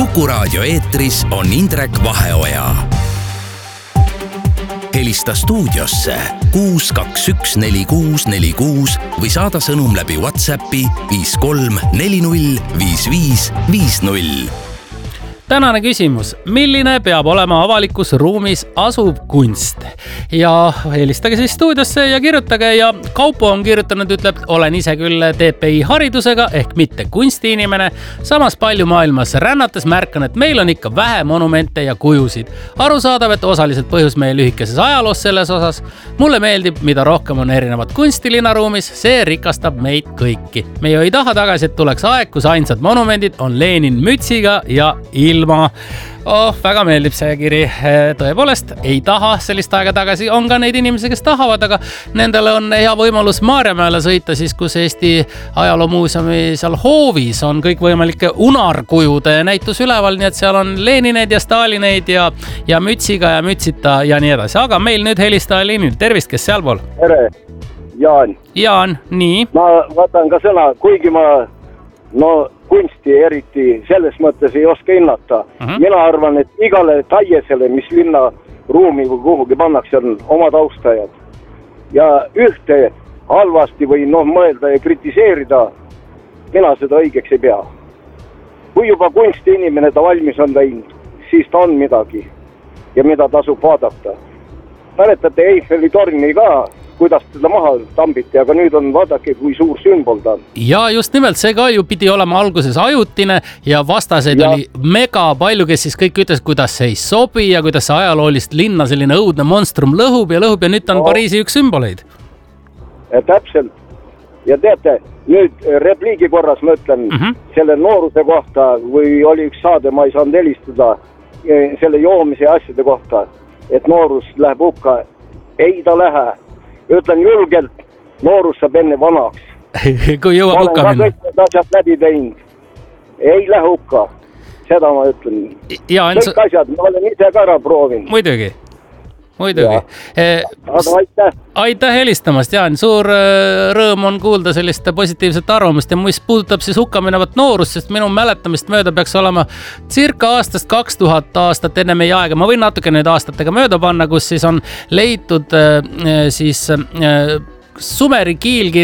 Kuku raadio eetris on Indrek Vaheoja. Helista stuudiosse 6214646 või saada sõnum läbi WhatsAppi 53405550. Tänane küsimus, milline peab olema avalikus ruumis asuv kunst? Ja helistage siis stuudiosse ja kirjutage ja Kaupo on kirjutanud, ütleb, olen ise küll TPI haridusega ehk mitte kunstiinimene. Samas palju maailmas rännates märkan, et meil on ikka vähe monumente ja kujusid. Arusaadav, et osaliselt põhjus meie lühikeses ajaloos selles osas. Mulle meeldib, mida rohkem on erinevat kunsti linnaruumis, see rikastab meid kõiki. Me ju ei taha tagasi, et tuleks aeg, kus ainsad monumendid on Lenin mütsiga ja ilma. Väga meeldib see kiri. Tõepoolest, ei taha sellist aega tagasi. On ka neid inimesi, kes tahavad, aga nendele on hea võimalus Maarjamäele sõita, siis kus Eesti ajaloomuuseumi seal hoovis on kõik võimalike unarkujude näitus üleval, nii et seal on Lenineid ja Stalineid ja mütsiga ja mütsita ja nii edasi. Aga meil nüüd helistaja liinil. Tervist, kes sealpool? Tere, Jaan. Jaan, nii. Ma võtan ka sõna, kuigi ma kunsti eriti selles mõttes ei oska hinnata. Mina arvan, et igale taiesele, mis linna ruumi või kuhugi pannakse, on oma taustajad. Ja ühte halvasti või mõelda ja kritiseerida, mina seda õigeks ei pea. Kui juba kunsti inimene ta valmis on teinud, siis ta on midagi ja mida tasub vaadata. Mäletate Eiffeli torni ka, kuidas teda maha tambiti, aga nüüd on vaadake, kui suur sümbol ta on. Ja just nimelt, see ka ju pidi olema alguses ajutine ja vastaseid oli mega palju, kes siis kõik ütles, kuidas see ei sobi ja kuidas see ajaloolist linna selline õudne monstrum lõhub ja nüüd on Pariisi üks sümboleid. Täpselt. Ja teate, nüüd repliigi korras ma ütlen selle nooruse kohta, või oli üks saade, ma ei saanud helistada selle joomise ja asjade kohta, et noorus läheb hukka. Ei ta lähe. Ütlen julgelt, noorus saab enne vanaks. Kui jõuab hukka minna. Olen ka kõik asjad läbi teinud. Ei lähe hukka. Seda ma ütlen. Kõik asjad, ma olen ise ka ära proovinud. Muidugi. Aitäh helistamast, Jaan. Suur rõõm on kuulda sellist positiivset arvamust ja mis puudutab siis hukka minevat noorust, sest minu mäletamist mööda peaks olema circa aastast 2000 aastat enne meie aega. Ma võin natuke nüüd aastatega mööda panna, kus siis on leitud siis Sumeri kiilkiri